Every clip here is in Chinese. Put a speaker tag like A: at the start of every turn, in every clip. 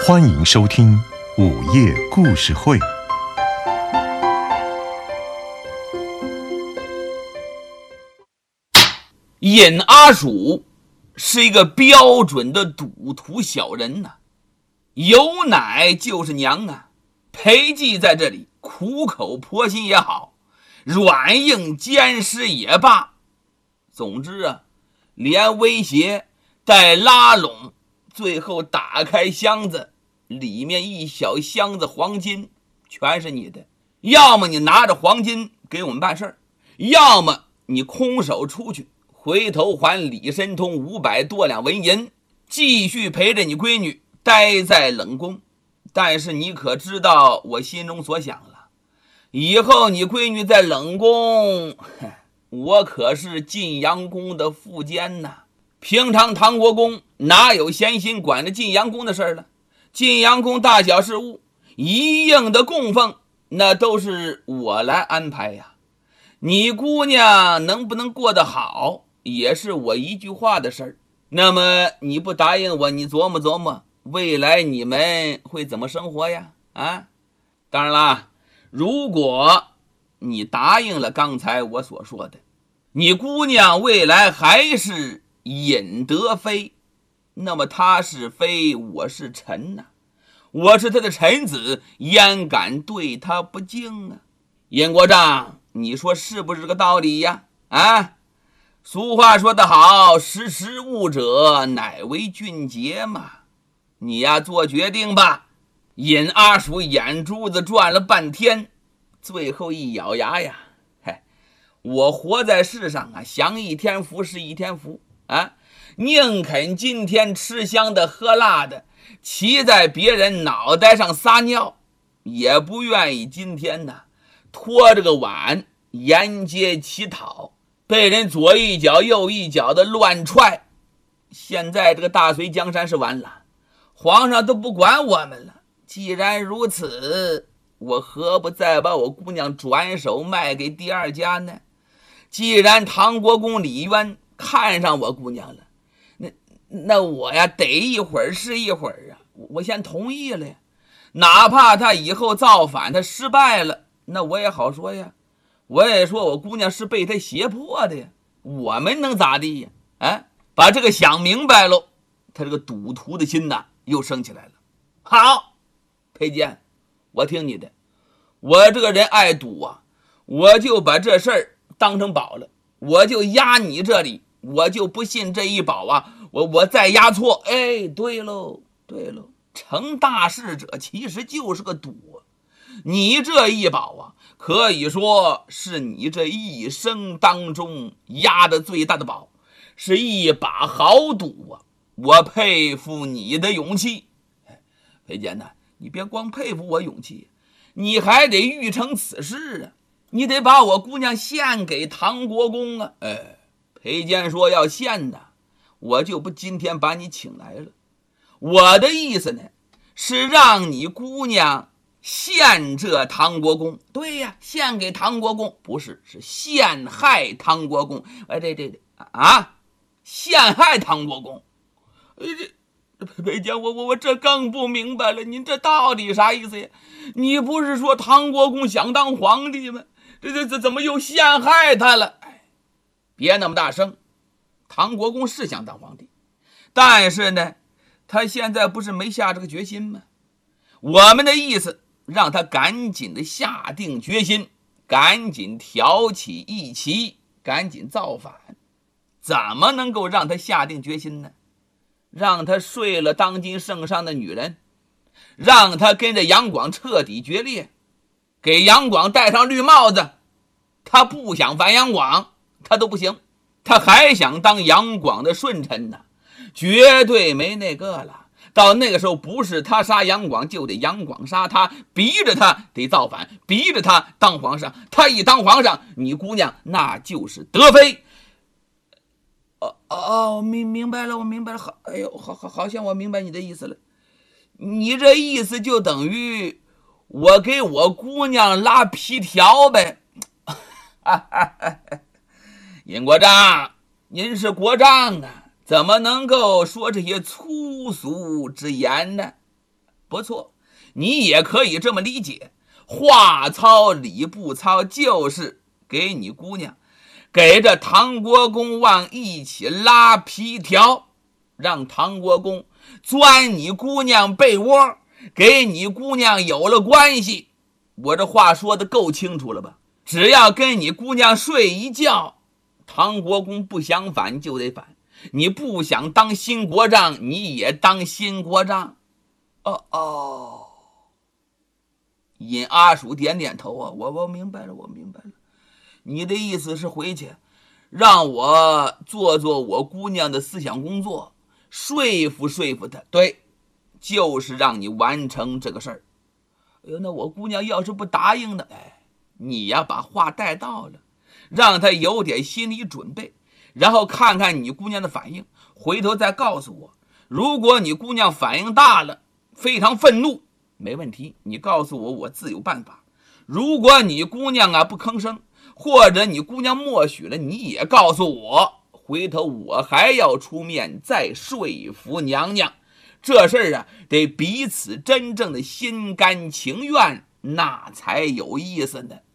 A: 欢迎收听午夜故事会。
B: 尹阿鼠是一个标准的赌徒小人呐，有奶就是娘啊。裴寂在这里苦口婆心也好，软硬兼施也罢，总之啊，连威胁带拉拢，最后打开箱子，里面一小箱子黄金全是你的，要么你拿着黄金给我们办事儿，要么你空手出去，回头还李申通500多两纹银，继续陪着你闺女待在冷宫。但是你可知道我心中所想了，以后你闺女在冷宫，我可是晋阳宫的副监呐。平常唐国公哪有闲心管着晋阳宫的事了？晋阳宫大小事务一应的供奉，那都是我来安排呀。你姑娘能不能过得好，也是我一句话的事儿。那么你不答应我，你琢磨琢磨，未来你们会怎么生活呀？当然啦，如果你答应了刚才我所说的，你姑娘未来还是尹德妃，那么她是妃，我是臣呐，我是她的臣子，焉敢对她不敬啊？尹国丈，你说是不是这个道理呀？俗话说得好，识时务者乃为俊杰嘛。你呀，做决定吧。尹阿鼠眼珠子转了半天，最后一咬牙呀，我活在世上啊，享一天福是一天福啊，宁肯今天吃香的喝辣的，骑在别人脑袋上撒尿，也不愿意今天呢拖着个碗沿街乞讨，被人左一脚右一脚的乱踹。现在这个大隋江山是完了，皇上都不管我们了。既然如此，我何不再把我姑娘转手卖给第二家呢？既然唐国公李渊看上我姑娘了，那我呀得一会儿是一会儿啊，我先同意了呀。哪怕他以后造反他失败了，那我也好说呀，我也说我姑娘是被他胁迫的呀，我们能咋地呀？把这个想明白喽，他这个赌徒的心呐又升起来了。好，裴坚，我听你的，我这个人爱赌啊，我就把这事儿当成宝了，我就压你这里，我就不信这一宝啊，我再压错。对喽，成大事者其实就是个赌啊。你这一宝啊，可以说是你这一生当中压的最大的宝，是一把豪赌啊！我佩服你的勇气。裴坚呐，你别光佩服我勇气，你还得预成此事啊！你得把我姑娘献给唐国公啊！裴坚说要献的，我就不今天把你请来了。我的意思呢，是让你姑娘献这唐国公。对呀，献给唐国公，不是，是陷害唐国公。陷害唐国公。裴坚，我这更不明白了，您这到底啥意思呀？你不是说唐国公想当皇帝吗？这怎么又陷害他了？别那么大声，唐国公是想当皇帝，但是呢，他现在不是没下这个决心吗？我们的意思，让他赶紧的下定决心，赶紧挑起义旗，赶紧造反。怎么能够让他下定决心呢？让他睡了当今圣上的女人，让他跟着杨广彻底决裂，给杨广戴上绿帽子。他不想反杨广，他都不行，他还想当杨广的顺臣呢，绝对没那个了。到那个时候，不是他杀杨广，就得杨广杀他，逼着他得造反，逼着他当皇上。他一当皇上，你姑娘那就是德妃。明白了，我明白了。好像我明白你的意思了。你这意思就等于我给我姑娘拉皮条呗。尹国丈，您是国丈啊，怎么能够说这些粗俗之言呢？ 不错，你也可以这么理解，话糙理不糙，就是给你姑娘给这唐国公往一起拉皮条，让唐国公钻你姑娘被窝，给你姑娘有了关系。我这话说的够清楚了吧？只要跟你姑娘睡一觉，唐国公不想反就得反，你不想当新国丈，你也当新国丈。尹阿鼠点点头啊，我明白了，我明白了。你的意思是回去让我做做我姑娘的思想工作，说服说服她。对，就是让你完成这个事儿。哎呦，那我姑娘要是不答应呢？你呀把话带到了，让她有点心理准备，然后看看你姑娘的反应，回头再告诉我。如果你姑娘反应大了，非常愤怒，没问题，你告诉我，我自有办法。如果你姑娘啊不吭声，或者你姑娘默许了，你也告诉我，回头我还要出面再说服娘娘。这事儿啊，得彼此真正的心甘情愿，那才有意思呢。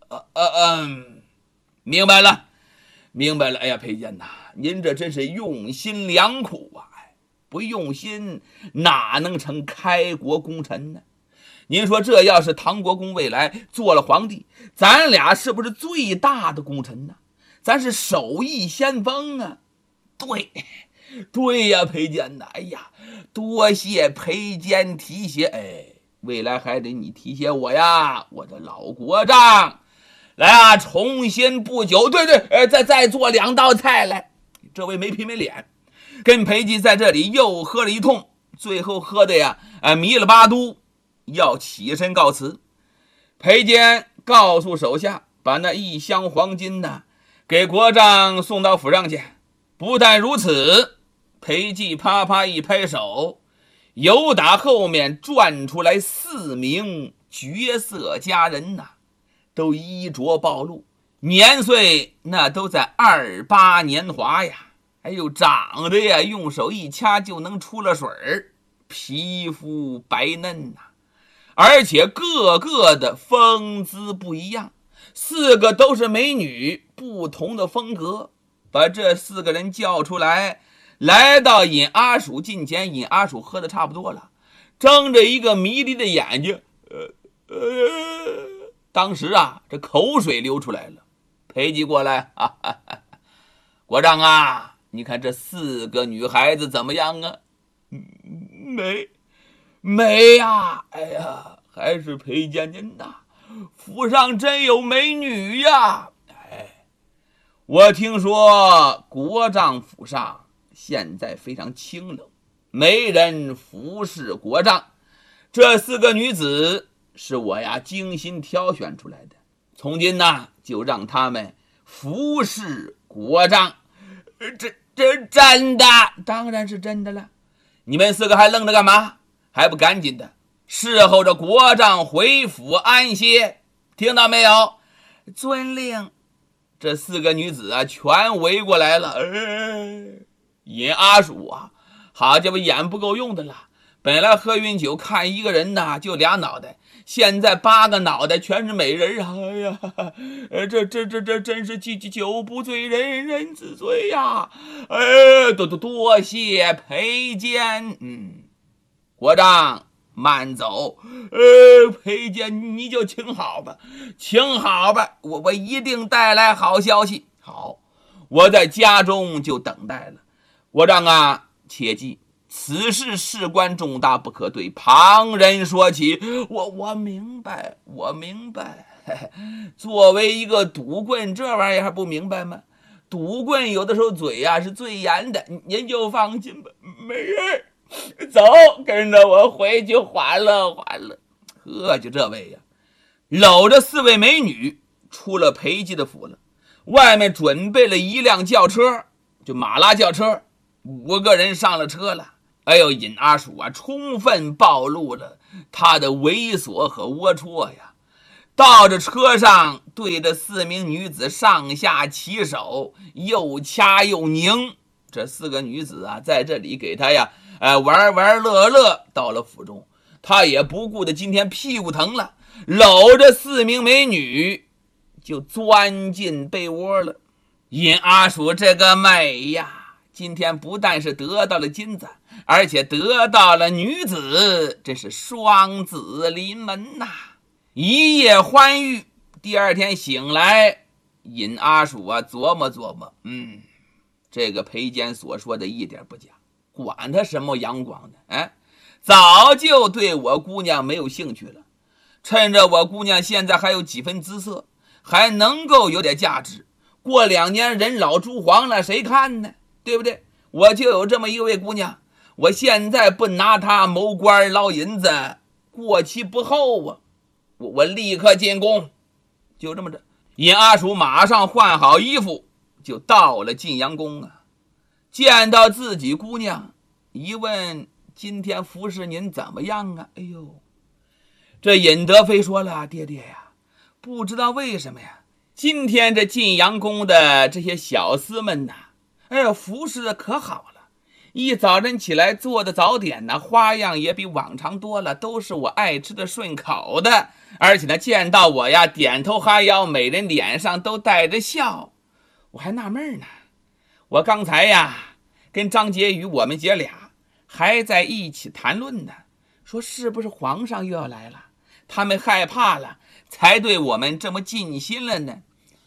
B: 明白了，明白了。哎呀，裴坚呐，您这真是用心良苦啊！不用心，哪能成开国功臣呢？您说这要是唐国公未来做了皇帝，咱俩是不是最大的功臣呢？咱是首义先锋啊！对呀，裴坚呐，哎呀，多谢裴坚提携，未来还得你提携我呀，我的老国丈。来啊，重新布酒，对，再做2道菜来。这位没皮没脸，跟裴寂在这里又喝了一通，最后喝的呀，迷了巴都，要起身告辞。裴坚告诉手下，把那1箱黄金呢，给国丈送到府上去。不但如此，裴寂啪啪一拍手，由打后面转出来4名绝色佳人呐，都衣着暴露，年岁那都在28年华呀。哎呦，长得呀，用手一掐就能出了水儿，皮肤白嫩呐，而且个个的风姿不一样，4个都是美女，不同的风格。把这4个人叫出来，来到尹阿鼠近前。尹阿鼠喝的差不多了，睁着一个迷离的眼睛，当时啊，这口水流出来了。裴寂过来，国丈啊，你看这4个女孩子怎么样啊？美呀！哎呀，还是裴坚您呐，府上真有美女呀！我听说国丈府上现在非常清冷，没人服侍国丈。这4个女子是我呀精心挑选出来的，从今呢就让他们服侍国丈。这真的？当然是真的了。你们4个还愣着干嘛？还不赶紧的侍候着国丈回府安歇，听到没有？遵令。这4个女子啊，全围过来了。尹阿鼠啊，好家伙，眼不够用的了。本来喝晕酒看一个人呐，就2脑袋，现在8个脑袋全是美人啊！哎呀，这真是酒不醉人人自醉呀！多谢裴坚。国丈慢走。裴坚你就请好吧，我一定带来好消息。好，我在家中就等待了。国丈啊，切记此事事关重大，不可对旁人说起。我明白。作为一个赌棍，这玩意儿还不明白吗？赌棍有的时候嘴啊是最严的，您就放心吧。美人，走，跟着我回去欢乐。就这位呀，搂着4位美女出了裴寂的府了。外面准备了1辆轿车，就马拉轿车，5个人上了车了。哎呦，尹阿鼠啊，充分暴露了他的猥琐和龌龊呀！到这车上，对着4名女子上下其手，又掐又拧。这4个女子啊，在这里给他呀，玩乐。到了府中， 他也不顾得今天屁股疼了，搂着4名美女就钻进被窝了。尹阿鼠这个美呀，今天不但是得到了金子，而且得到了女子，真是双子临门呐！一夜欢愉，第二天醒来，尹阿鼠啊琢磨琢磨，这个裴坚所说的一点不假，管他什么阳光的，早就对我姑娘没有兴趣了。趁着我姑娘现在还有几分姿色，还能够有点价值，过2年人老珠黄了，谁看呢？对不对？我就有这么一位姑娘，我现在不拿她谋官捞银子，过期不候啊！我立刻进宫。就这么着，尹阿鼠马上换好衣服，就到了晋阳宫啊。见到自己姑娘，一问今天服侍您怎么样啊？哎呦，这尹德妃说了，爹爹呀，不知道为什么呀，今天这晋阳宫的这些小厮们呐，服侍的可好了，一早晨起来做的早点呢，花样也比往常多了，都是我爱吃的顺口的，而且呢，见到我呀，点头哈腰，每人脸上都带着笑。我还纳闷呢，我刚才呀，跟张婕妤我们姐俩还在一起谈论呢，说是不是皇上又要来了，他们害怕了，才对我们这么尽心了呢。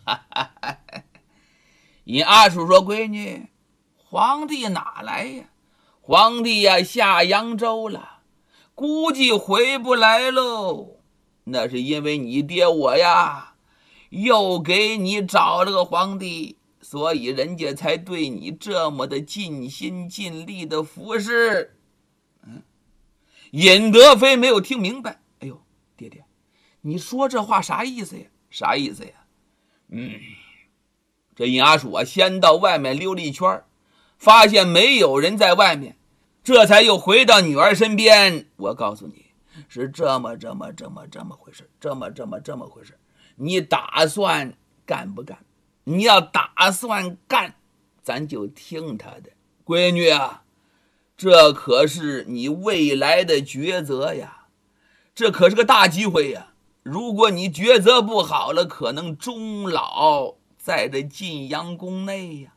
B: 尹阿叔说，闺女，皇帝哪来呀？皇帝呀下扬州了，估计回不来喽。那是因为你爹我呀又给你找了个皇帝，所以人家才对你这么的尽心尽力的服侍。尹德妃没有听明白，哎呦，爹爹，你说这话啥意思呀？啥意思呀？这尹阿鼠啊，先到外面溜了一圈，发现没有人在外面，这才又回到女儿身边。我告诉你，是这么回事，这么回事。你打算干不干？你要打算干，咱就听他的。闺女啊，这可是你未来的抉择呀，这可是个大机会呀。如果你抉择不好了，可能终老在这晋阳宫内呀。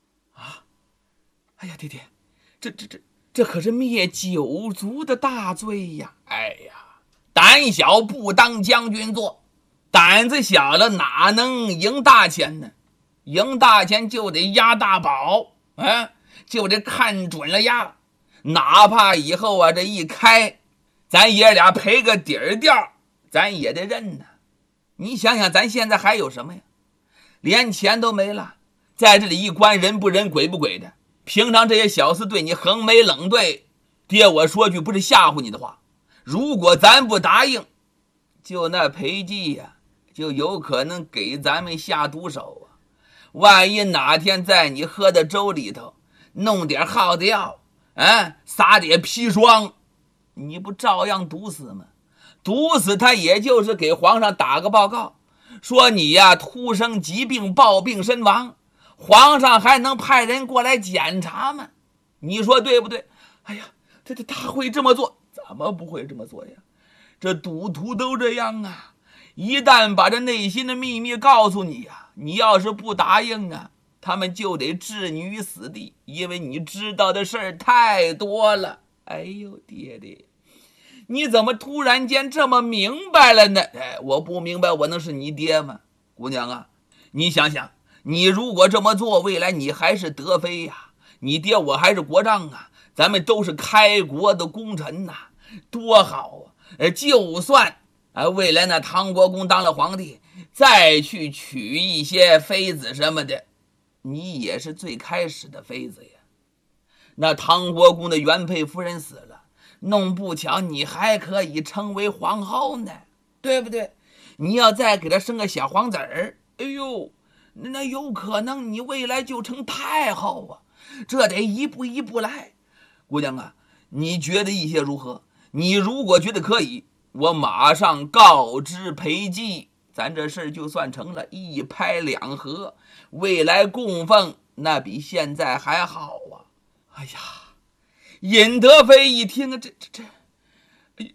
B: 哎呀，爹爹，这可是灭9族的大罪呀！哎呀，胆小不当将军做，胆子小了哪能赢大钱呢？赢大钱就得押大宝，就得看准了押，哪怕以后啊这一开，咱爷俩赔个底儿掉，咱也得认呢。你想想，咱现在还有什么呀？连钱都没了，在这里一关，人不人鬼不鬼的。平常这些小厮对你横眉冷对，爹我说句不是吓唬你的话，如果咱不答应，就那裴寂呀，就有可能给咱们下毒手啊。万一哪天在你喝的粥里头弄点耗子药，撒点砒霜，你不照样毒死吗？毒死他也就是给皇上打个报告，说你呀突生疾病暴病身亡，皇上还能派人过来检查吗？你说对不对？哎呀，他会这么做？怎么不会这么做呀？这赌徒都这样啊，一旦把这内心的秘密告诉你呀，你要是不答应啊，他们就得置你于死地，因为你知道的事儿太多了。哎呦，爹爹，你怎么突然间这么明白了呢？我不明白，我能是你爹吗？姑娘啊，你想想，你如果这么做，未来你还是德妃呀，你爹我还是国丈啊，咱们都是开国的功臣呐，多好啊！就算未来那唐国公当了皇帝，再去娶一些妃子什么的，你也是最开始的妃子呀。那唐国公的原配夫人死了，弄不巧你还可以成为皇后呢，对不对？你要再给他生个小皇子儿，哎呦，那有可能你未来就成太后啊，这得一步一步来。姑娘啊，你觉得一些如何？你如果觉得可以，我马上告知裴寂，咱这事儿就算成了，一拍两合，未来供奉那比现在还好啊。哎呀，尹德妃一听，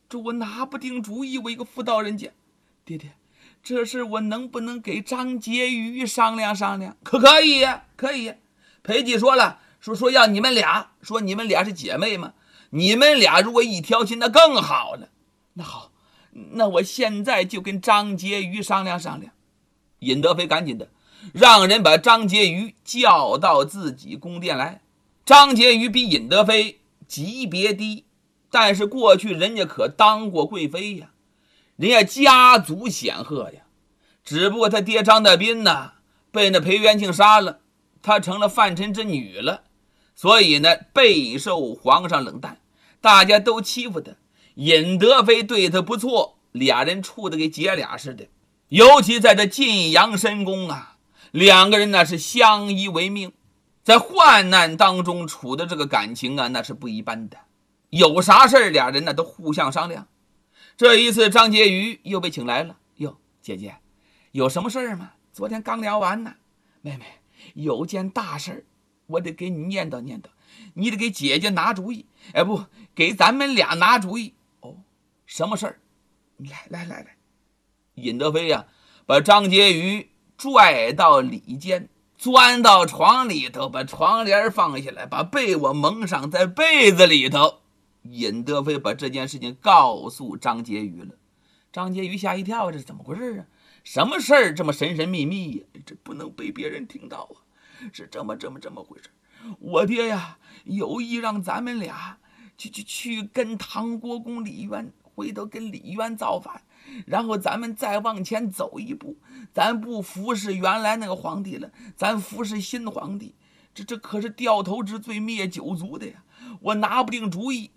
B: 这我拿不定主意，我一个妇道人家。爹爹，这事我能不能给张婕妤商量商量？可以呀，可以呀。裴寂说了，说要你们俩，说你们俩是姐妹嘛，你们俩如果一条心，那更好了。那好，那我现在就跟张婕妤商量商量。尹德妃赶紧的让人把张婕妤叫到自己宫殿来。张婕妤比尹德妃级别低，但是过去人家可当过贵妃呀，人家家族显赫呀。只不过他爹张大斌呢，被那裴元庆杀了，他成了范臣之女了，所以呢备受皇上冷淡，大家都欺负他。尹德妃对他不错，俩人处得跟姐俩似的。尤其在这晋阳深宫啊，两个人那是相依为命，在患难当中处的这个感情啊，那是不一般的。有啥事俩人呢都互相商量。这一次张婕妤又被请来了。哟，姐姐，有什么事吗？昨天刚聊完呢。妹妹，有件大事，我得给你念叨念叨，你得给姐姐拿主意。哎，不，给咱们俩拿主意。哦，什么事儿？来。尹德妃呀，把张婕妤拽到里间，钻到床里头，把床帘放下来，把被窝蒙上，在被子里头。尹德妃把这件事情告诉张婕妤了。张婕妤吓一跳，这是怎么回事啊？什么事儿这么神神秘秘呀？这不能被别人听到啊！是这么回事。我爹呀，有意让咱们俩去跟唐国公李渊，回头跟李渊造反，然后咱们再往前走一步，咱不服侍原来那个皇帝了，咱服侍新皇帝。这可是掉头之罪，灭九族的呀！我拿不定主意，